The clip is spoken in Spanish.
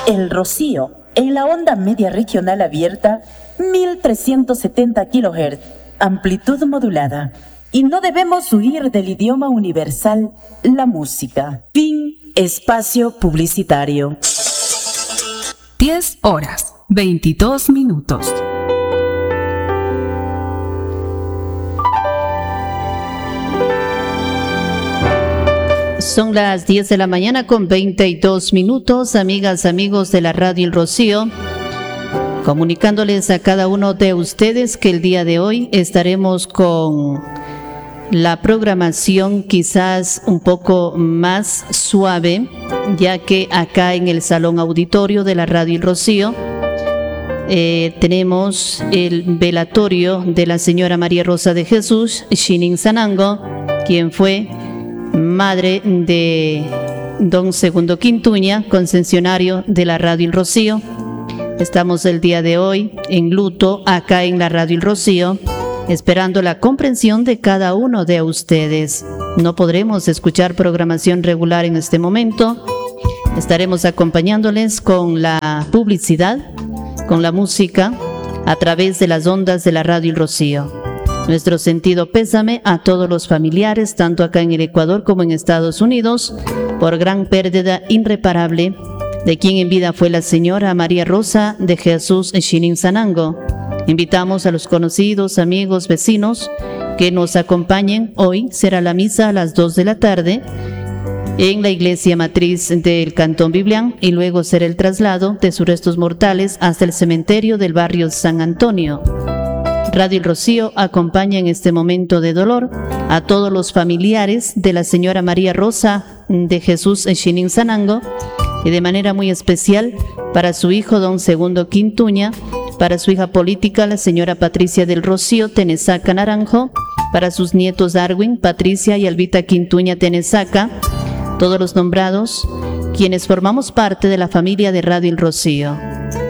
El Rocío, en la onda media regional abierta, 1370 kHz, amplitud modulada. Y no debemos huir del idioma universal, la música. Fin, espacio publicitario. 10 horas, 22 minutos. Son las 10 de la mañana con 22 minutos, amigas, amigos de la Radio El Rocío, comunicándoles a cada uno de ustedes que el día de hoy estaremos con la programación quizás un poco más suave, ya que acá en el Salón Auditorio de la Radio El Rocío tenemos el velatorio de la señora María Rosa de Jesús Shinin Sanango, quien fue madre de don Segundo Quintuña, concesionario de la Radio El Rocío. Estamos el día de hoy en luto acá en la Radio El Rocío, esperando la comprensión de cada uno de ustedes. No podremos escuchar programación regular en este momento. Estaremos acompañándoles con la publicidad, con la música, a través de las ondas de la Radio El Rocío. Nuestro sentido pésame a todos los familiares, tanto acá en el Ecuador como en Estados Unidos, por gran pérdida irreparable de quien en vida fue la señora María Rosa de Jesús Shinin Sanango. Invitamos a los conocidos, amigos, vecinos que nos acompañen. Hoy será la misa a las 2 de la tarde en la iglesia matriz del Cantón Biblián y luego será el traslado de sus restos mortales hasta el cementerio del barrio San Antonio. Radio El Rocío acompaña en este momento de dolor a todos los familiares de la señora María Rosa de Jesús Shinin Sanango y de manera muy especial para su hijo don Segundo Quintuña, para su hija política la señora Patricia del Rocío Tenesaca Naranjo, para sus nietos Darwin, Patricia y Albita Quintuña Tenesaca, todos los nombrados, quienes formamos parte de la familia de Radio El Rocío.